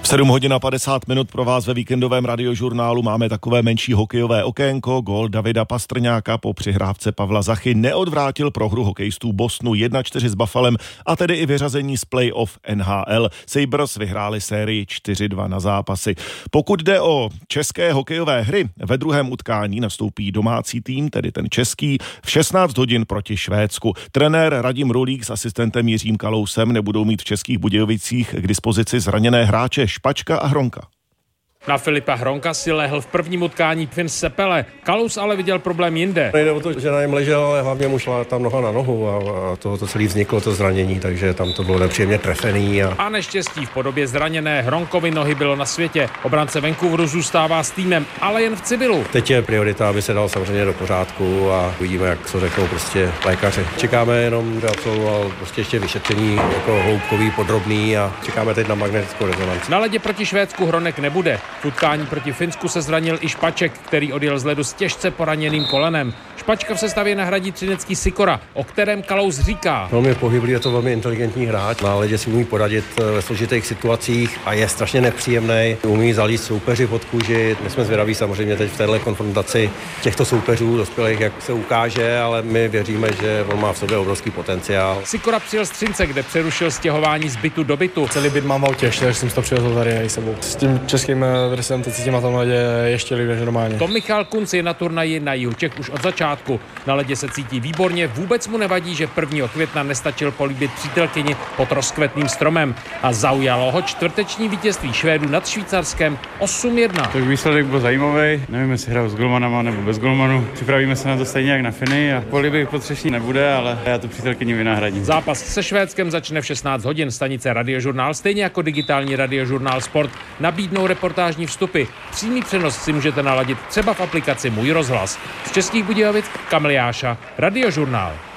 7 hodin a 50 minut pro vás ve víkendovém radiožurnálu máme takové menší hokejové okénko. Gól Davida Pastrňáka po přihrávce Pavla Zachy neodvrátil prohru hokejistů Bostonu 1-4 s Buffalem a tedy i vyřazení z playoff NHL. Sabres vyhráli sérii 4-2 na zápasy. Pokud jde o české hokejové hry, ve druhém utkání nastoupí domácí tým, tedy ten český, v 16 hodin proti Švédsku. Trenér Radim Rulík s asistentem Jiřím Kalousem nebudou mít v Českých Budějovicích k dispozici zraněné hráče Špačka a Hronka. Na Filipa Hronka si lehl v prvním utkání Fin Sepele. Kalous ale viděl problém jinde. Nejde o to, že na něm ležel, ale hlavně mu šla tam noha na nohu a to celé vzniklo to zranění, takže tam to bylo nepříjemně trefený. A neštěstí v podobě zraněné Hronkovy nohy bylo na světě. Obránce Vancouveru zůstává s týmem, ale jen v civilu. Teď je priorita, aby se dal samozřejmě do pořádku a uvidíme, jak to řeknou prostě lékaři. Čekáme jenom, že absolvoval prostě ještě vyšetření jako hloubkový, podrobný a čekáme teď na magnetickou rezonanci. Na ledě proti Švédsku Hronek nebude. V utkání proti Finsku se zranil i Špaček, který odjel z ledu s těžce poraněným kolenem. Špačka v sestavě nahradí třinecký Sikora, o kterém Kalous říká. Velmi pohyblivý, je to velmi inteligentní hráč. Na ledě si umí poradit ve složitých situacích a je strašně nepříjemný. Umí zalít soupeři pod kůži. My jsme zvědaví samozřejmě teď v této konfrontaci těchto soupeřů dospělých, jak se ukáže, ale my věříme, že on má v sobě obrovský potenciál. Sikora přijel z Třince, kde přerušil stěhování z bytu do bytu. Celý byt mám v autě, takže jsem to přivezl tady i sebou. S tím českým dresem teď cítím na tom ledě ještě líp než normálně. Tom Michal Kunc je na turnaji na jihu Čech už od začátku. Na ledě se cítí výborně, vůbec mu nevadí, že 1. května nestačil políbit přítelkyni pod rozkvetným stromem a zaujalo ho čtvrteční vítězství Švédů nad Švýcarskem 8-1. Tak výsledek byl zajímavý, nevím, jestli hraju s golmanama nebo bez golmanů. Připravíme se na to stejně jak na Finy a políbit potřešní nebude, ale já tu přítelkyni vynahradím. Zápas se Švédskem začne v 16 hodin. Stanice Radiožurnál, stejně jako digitální Radiožurnál Sport, nabídnou reportážní vstupy. Přímý přenos si můžete naladit třeba v aplikaci Můj rozhlas. Z Českých Budějovic Kamil Jáša, Radiožurnál.